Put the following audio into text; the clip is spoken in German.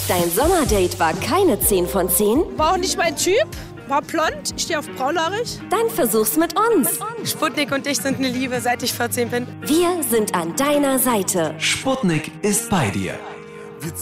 Dein Sommerdate war keine 10 von 10? War auch nicht mein Typ. War blond, ich stehe auf braunhaarig. Dann versuch's mit uns. Sputnik und ich sind eine Liebe, seit ich 14 bin. Wir sind an deiner Seite. Sputnik ist bei dir.